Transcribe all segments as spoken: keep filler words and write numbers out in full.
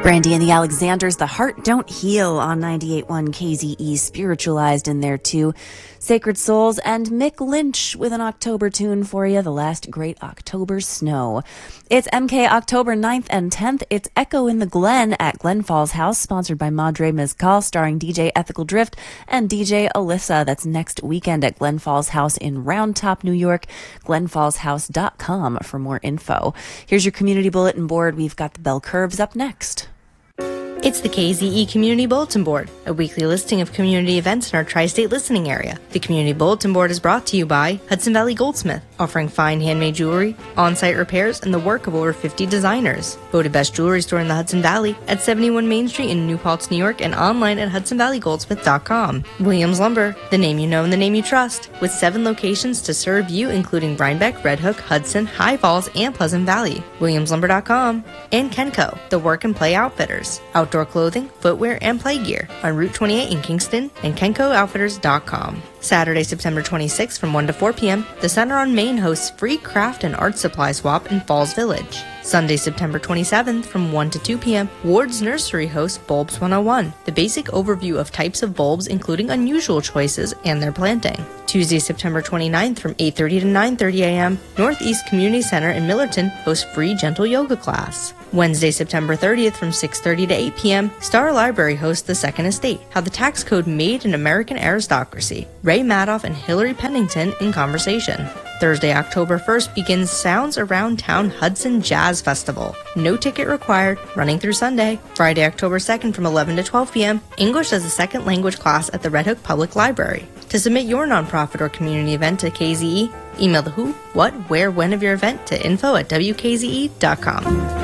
Brandy and the Alexanders, The Heart Don't Heal on ninety-eight point one K Z E, spiritualized in there too. Sacred Souls and Mick Lynch with an October tune for you, The Last Great October Snow. It's M K October ninth and tenth. It's Echo in the Glen at Glen Falls House, sponsored by Madre Mezcal, starring D J Ethical Drift and D J Alyssa. That's next weekend at Glen Falls House in Round Top, New York. glen falls house dot com for more info. Here's your community bulletin board. We've got the bell curves up next. It's the K Z E Community Bulletin Board, a weekly listing of community events in our tri-state listening area. The Community Bulletin Board is brought to you by Hudson Valley Goldsmith, offering fine handmade jewelry, on-site repairs, and the work of over fifty designers. Voted best jewelry store in the Hudson Valley at seventy-one Main Street in New Paltz, New York, and online at hudson valley goldsmith dot com. Williams Lumber, the name you know and the name you trust, with seven locations to serve you, including Rhinebeck, Red Hook, Hudson, High Falls, and Pleasant Valley. williams lumber dot com. And Kenco, the work and play outfitters. Outdoor clothing, footwear, and play gear on Route twenty-eight in Kingston and kenco outfitters dot com. Saturday, September twenty-sixth from one to four p.m., the Center on Main hosts free craft and art supply swap in Falls Village. Sunday, September twenty-seventh from one to two p.m., Ward's Nursery hosts Bulbs one oh one, the basic overview of types of bulbs, including unusual choices and their planting. Tuesday, September twenty-ninth from eight thirty to nine thirty a.m., Northeast Community Center in Millerton hosts free gentle yoga class. Wednesday, September thirtieth from six thirty to eight p.m., Star Library hosts The Second Estate, How the Tax Code Made an American Aristocracy. Ray Madoff and Hillary Pennington in conversation. Thursday, October first begins Sounds Around Town Hudson Jazz Festival. No ticket required, running through Sunday. Friday, October second from eleven to twelve p.m., English as a second language class at the Red Hook Public Library. To submit your nonprofit or community event to K Z E, email the who, what, where, when of your event to info at w k z e dot com.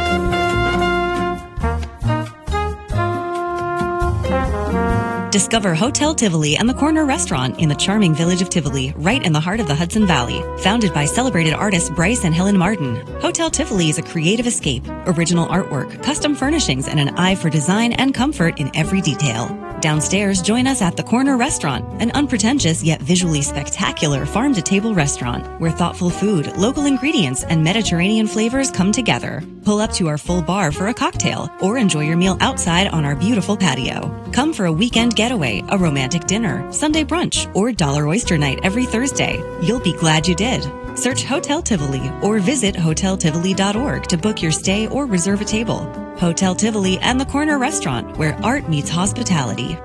Discover Hotel Tivoli and the Corner Restaurant in the charming village of Tivoli, right in the heart of the Hudson Valley. Founded by celebrated artists Bryce and Helen Martin, Hotel Tivoli is a creative escape, original artwork, custom furnishings, and an eye for design and comfort in every detail. Downstairs, join us at the Corner Restaurant, an unpretentious yet visually spectacular farm-to-table restaurant where thoughtful food, local ingredients, and Mediterranean flavors come together. Pull up to our full bar for a cocktail or enjoy your meal outside on our beautiful patio. Come for a weekend getaway, a romantic dinner, Sunday brunch, or Dollar Oyster Night every Thursday. You'll be glad you did. Search Hotel Tivoli or visit hotel tivoli dot org to book your stay or reserve a table. Hotel Tivoli and the Corner Restaurant, where art meets hospitality.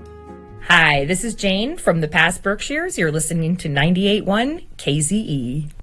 Hi, this is Jane from the past Berkshires. You're listening to ninety-eight point one K Z E.